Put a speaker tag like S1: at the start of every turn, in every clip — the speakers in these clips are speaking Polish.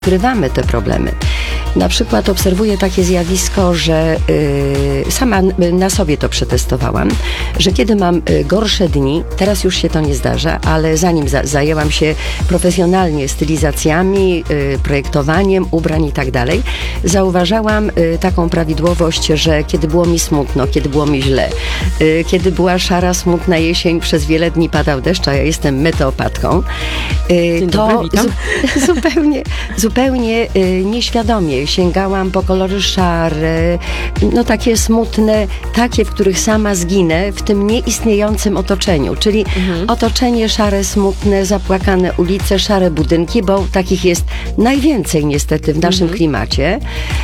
S1: Ukrywamy te problemy. Na przykład obserwuję takie zjawisko, że sama na sobie to przetestowałam, że kiedy mam gorsze dni, teraz już się to nie zdarza, ale zanim zajęłam się profesjonalnie stylizacjami, projektowaniem ubrań i tak dalej, zauważałam taką prawidłowość, że kiedy było mi smutno, kiedy było mi źle, kiedy była szara, smutna jesień, przez wiele dni padał deszcz, a ja jestem meteopatką, to zupełnie nieświadomie sięgałam po kolory szare, no takie smutne, takie, w których sama zginę w tym nieistniejącym otoczeniu, czyli otoczenie szare, smutne, zapłakane ulice, szare budynki, bo takich jest najwięcej niestety w naszym klimacie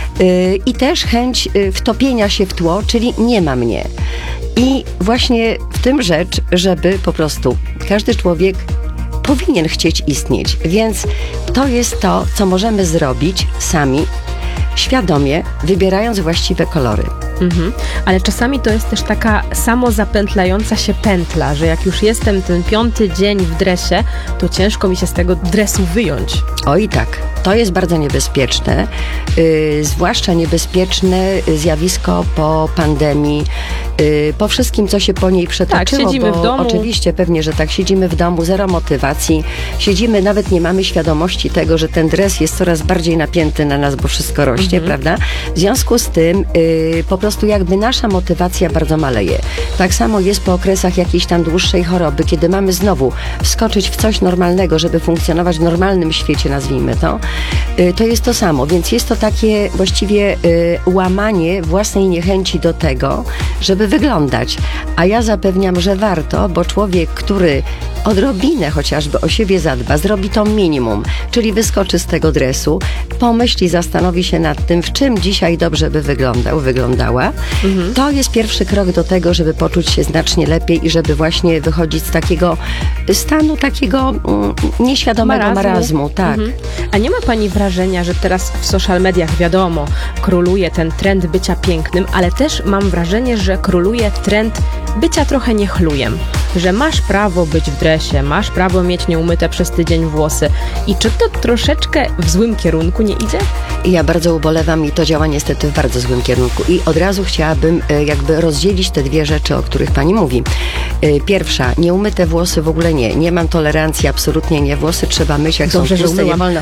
S1: i też chęć wtopienia się w tło, czyli nie ma mnie. I właśnie w tym rzecz, żeby po prostu każdy człowiek powinien chcieć istnieć, więc to jest to, co możemy zrobić sami, świadomie, wybierając właściwe kolory.
S2: Ale czasami to jest też taka samozapętlająca się pętla, że jak już jestem ten 5. dzień w dresie, to ciężko mi się z tego dresu wyjąć.
S1: Oj tak, to jest bardzo niebezpieczne, zwłaszcza niebezpieczne zjawisko po pandemii, po wszystkim, co się po niej przetoczyło.
S2: Tak, siedzimy w domu.
S1: Oczywiście, pewnie, że tak, siedzimy w domu, zero motywacji, siedzimy, nawet nie mamy świadomości tego, że ten dres jest coraz bardziej napięty na nas, bo wszystko rośnie, prawda? W związku z tym po prostu jakby nasza motywacja bardzo maleje. Tak samo jest po okresach jakiejś tam dłuższej choroby, kiedy mamy znowu wskoczyć w coś normalnego, żeby funkcjonować w normalnym świecie, nazwijmy to, to jest to samo, więc jest to takie właściwie łamanie własnej niechęci do tego, żeby wyglądać. A ja zapewniam, że warto, bo człowiek, który odrobinę chociażby o siebie zadba, zrobi to minimum, czyli wyskoczy z tego dresu, pomyśli, zastanowi się nad tym, w czym dzisiaj dobrze by wyglądała. To jest pierwszy krok do tego, żeby poczuć się znacznie lepiej i żeby właśnie wychodzić z takiego stanu, takiego nieświadomego marazmu. Tak.
S2: A nie ma pani wrażenia, że teraz w social mediach, wiadomo, króluje ten trend bycia pięknym, ale też mam wrażenie, że króluje trend bycia trochę niechlujem, że masz prawo być w dresie, masz prawo mieć nieumyte przez tydzień włosy. I czy to troszeczkę w złym kierunku nie idzie?
S1: Ja bardzo ubolewam i to działa niestety w bardzo złym kierunku. I od razu chciałabym jakby rozdzielić te dwie rzeczy, o których pani mówi. Pierwsza, nieumyte włosy w ogóle nie. Nie mam tolerancji, absolutnie nie. Włosy trzeba myć, jak
S2: dobrze,
S1: są puste, nie wolno.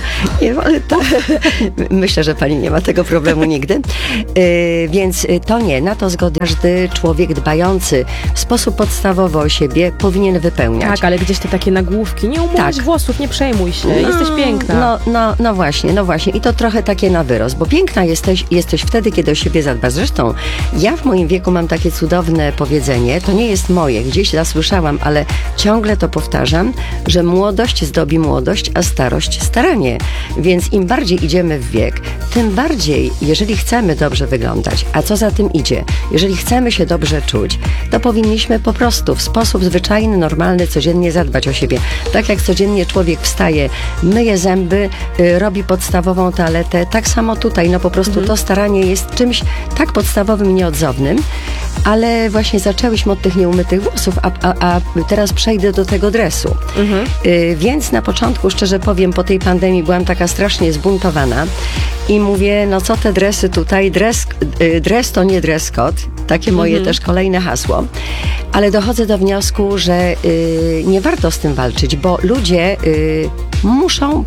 S1: Myślę, że pani nie ma tego problemu nigdy. Więc to nie. Na to zgody każdy człowiek dbający w sposób podstawowy o siebie powinien wypełniać.
S2: Tak, ale gdzieś te takie nagłówki, nie umyłeś włosów, nie przejmuj się, jesteś piękna.
S1: No właśnie. I to trochę takie na wyrost, bo piękna jesteś wtedy, kiedy o siebie zadbasz. Zresztą ja w moim wieku mam takie cudowne powiedzenie, to nie jest moje, gdzieś zasłyszałam, ale ciągle to powtarzam, że młodość zdobi młodość, a starość staranie. Więc im bardziej idziemy w wiek, tym bardziej, jeżeli chcemy dobrze wyglądać, a co za tym idzie, jeżeli chcemy się dobrze czuć, to powinniśmy po prostu w sposób zwyczajny, normalny, codziennie zadbać o siebie. Tak jak codziennie człowiek wstaje, myje zęby, robi podstawową toaletę, tak samo tutaj, no po prostu to staranie jest czymś tak podstawowym i nieodzownym, ale właśnie zaczęłyśmy od tych nieumytych włosów, a teraz przejdę do tego dresu. Więc na początku, szczerze powiem, po tej pandemii byłam taka strasznie zbuntowana i mówię, no co te dresy tutaj, dres to nie dress code, takie moje też kolejne hasło, ale dochodzę do wniosku, że nie warto z tym walczyć, bo ludzie muszą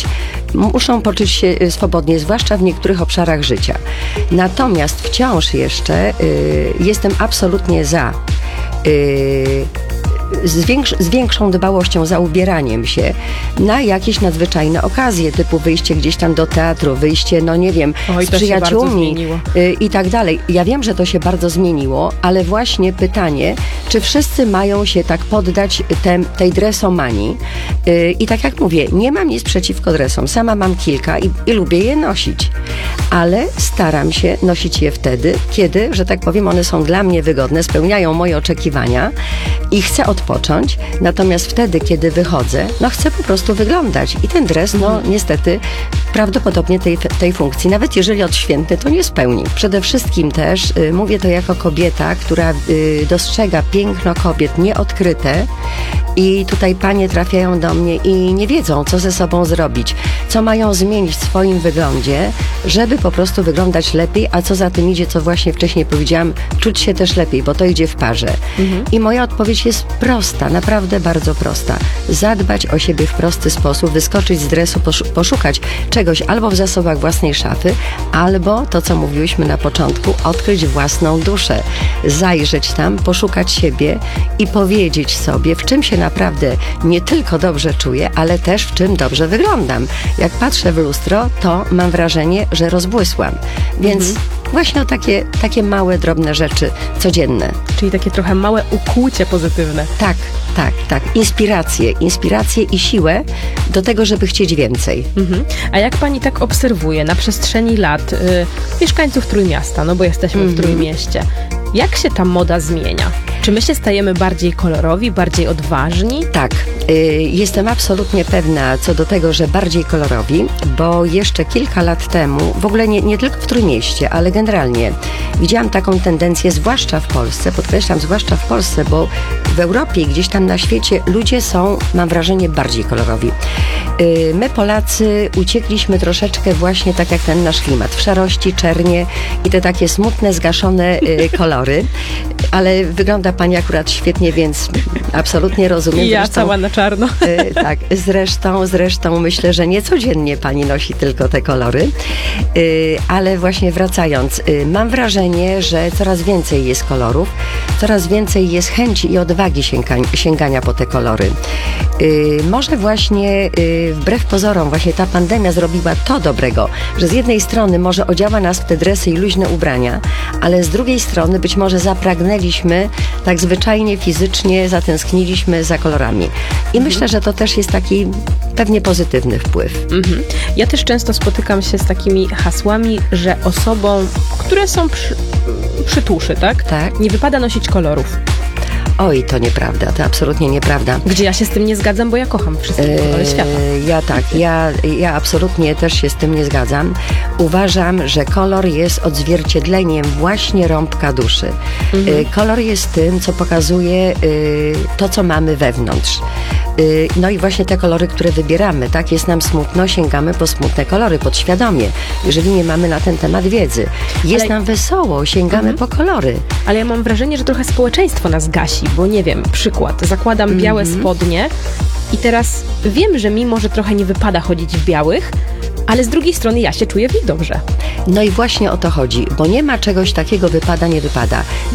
S1: poczuć się swobodnie, zwłaszcza w niektórych obszarach życia. Natomiast wciąż jeszcze jestem absolutnie za z większą dbałością, za ubieraniem się na jakieś nadzwyczajne okazje, typu wyjście gdzieś tam do teatru, wyjście, no nie wiem, z przyjaciółmi i tak dalej. Ja wiem, że to się bardzo zmieniło, ale właśnie pytanie, czy wszyscy mają się tak poddać tej dresomanii? I tak jak mówię, nie mam nic przeciwko dresom, sama mam kilka i lubię je nosić, ale staram się nosić je wtedy, kiedy, że tak powiem, one są dla mnie wygodne, spełniają moje oczekiwania i chcę odpocząć, natomiast wtedy, kiedy wychodzę, no chcę po prostu wyglądać i ten dres, no niestety prawdopodobnie tej funkcji, nawet jeżeli odświętny, to nie spełni. Przede wszystkim też mówię to jako kobieta, która dostrzega piękno kobiet nieodkryte i tutaj panie trafiają do mnie i nie wiedzą, co ze sobą zrobić, co mają zmienić w swoim wyglądzie, żeby po prostu wyglądać lepiej, a co za tym idzie, co właśnie wcześniej powiedziałam, czuć się też lepiej, bo to idzie w parze. I moja odpowiedź jest prosta, naprawdę bardzo prosta. Zadbać o siebie w prosty sposób, wyskoczyć z dresu, poszukać czegoś albo w zasobach własnej szafy, albo to, co mówiłyśmy na początku, odkryć własną duszę, zajrzeć tam, poszukać siebie i powiedzieć sobie, w czym się naprawdę nie tylko dobrze czuję, ale też w czym dobrze wyglądam. Jak patrzę w lustro, to mam wrażenie, że rozbłysłam. Więc właśnie o takie małe, drobne rzeczy codzienne.
S2: Czyli takie trochę małe ukłucie pozytywne.
S1: Tak. Inspirację i siłę do tego, żeby chcieć więcej.
S2: A jak pani tak obserwuje na przestrzeni lat mieszkańców Trójmiasta, no bo jesteśmy w Trójmieście, jak się ta moda zmienia? Czy my się stajemy bardziej kolorowi, bardziej odważni?
S1: Tak, jestem absolutnie pewna co do tego, że bardziej kolorowi, bo jeszcze kilka lat temu, w ogóle nie tylko w Trójmieście, ale generalnie widziałam taką tendencję, zwłaszcza w Polsce, podkreślam, zwłaszcza w Polsce, bo w Europie i gdzieś tam na świecie ludzie są, mam wrażenie, bardziej kolorowi. My Polacy uciekliśmy troszeczkę właśnie tak jak ten nasz klimat, w szarości, czernie i te takie smutne, zgaszone kolory, ale wygląda pani akurat świetnie, więc absolutnie rozumiem.
S2: I ja
S1: zresztą,
S2: cała na czarno.
S1: Tak, zresztą myślę, że nie codziennie pani nosi tylko te kolory, ale właśnie wracając, mam wrażenie, że coraz więcej jest kolorów, coraz więcej jest chęci i odwagi sięgania po te kolory. Może właśnie wbrew pozorom właśnie ta pandemia zrobiła to dobrego, że z jednej strony może odziała nas w te dresy i luźne ubrania, ale z drugiej strony być może zapragnęliśmy tak zwyczajnie, fizycznie, zatęskniliśmy za kolorami. I myślę, że to też jest taki pewnie pozytywny wpływ.
S2: Ja też często spotykam się z takimi hasłami, że osobom, które są przy tuszy, tak? Nie wypada nosić kolorów.
S1: Oj, to nieprawda, to absolutnie nieprawda.
S2: Gdzie ja się z tym nie zgadzam, bo ja kocham wszystkie kolory świata.
S1: Ja absolutnie też się z tym nie zgadzam. Uważam, że kolor jest odzwierciedleniem właśnie rąbka duszy. Kolor jest tym, co pokazuje to, co mamy wewnątrz. No i właśnie te kolory, które wybieramy, tak? Jest nam smutno, sięgamy po smutne kolory podświadomie, jeżeli nie mamy na ten temat wiedzy. Jest nam wesoło, sięgamy po kolory.
S2: Ale ja mam wrażenie, że trochę społeczeństwo nas gasi, bo nie wiem, przykład, zakładam białe spodnie i teraz wiem, że mimo, że trochę nie wypada chodzić w białych, ale z drugiej strony ja się czuję w nich dobrze.
S1: No i właśnie o to chodzi, bo nie ma czegoś takiego wypada, nie wypada.